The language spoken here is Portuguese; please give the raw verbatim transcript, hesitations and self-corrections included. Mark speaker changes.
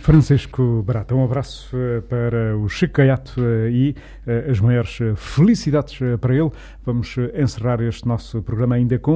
Speaker 1: Francisco Barata. Um abraço para o Chico Gaiato e as maiores felicidades para ele. Vamos encerrar este nosso programa ainda com